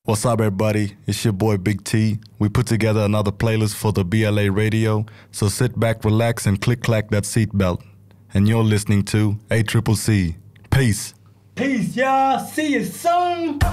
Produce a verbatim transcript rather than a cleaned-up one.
What's up, everybody? It's your boy Big T. We put together another playlist for the B L A radio, so sit back, relax, and click-clack that seatbelt. And you're listening to A C C C. Peace. Peace, y'all. See you soon.